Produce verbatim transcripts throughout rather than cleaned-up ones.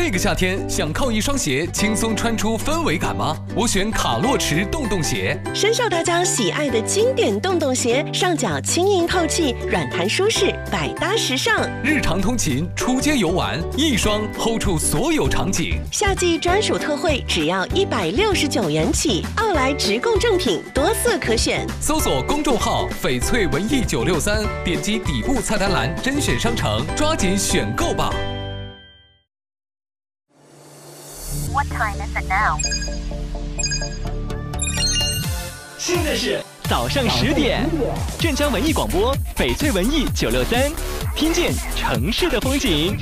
这个夏天想靠一双鞋轻松穿出氛围感吗？我选卡洛驰洞洞鞋， 深受大家喜爱的经典洞洞鞋，上脚轻盈透气，软弹舒适，百搭时尚。 日常通勤、出街游玩，一双 hold 住所有场景。 夏季专属特惠，只要一百六十九元起。奥莱直供正品，多色可选。 搜索公众号“翡翠文艺九六三”，点击底部菜单栏甄选商城，抓紧选购吧。 What time is it now? 现在是早上十点，镇江文艺广播，翡翠文艺九六三，听见城市的风景。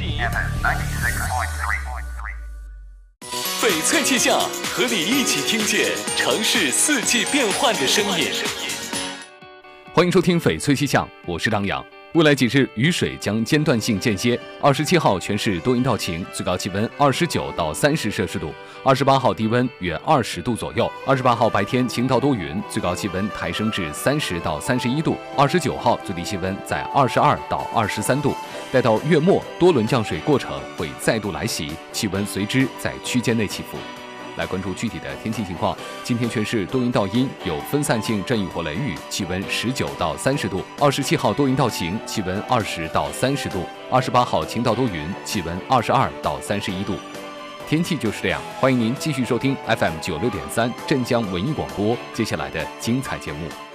翡翠气象，和你一起听见城市四季变换的声音。欢迎收听翡翠气象，我是张扬。未来几日雨水将间断性间歇。二十七号全市多云到晴，最高气温二十九到三十摄氏度。二十八号低温约二十度左右。二十八号白天晴到多云，最高气温抬升至三十到三十一度。二十九号最低气温在二十二到二十三度。待到月末，多轮降水过程会再度来袭，气温随之在区间内起伏。来关注具体的天气情况。今天全市多云到阴，有分散性阵雨或雷雨，气温十九到三十度。二十七号多云到晴，气温二十到三十度。二十八号晴到多云，气温二十二到三十一度。天气就是这样，欢迎您继续收听 F M 九六点三镇江文艺广播接下来的精彩节目。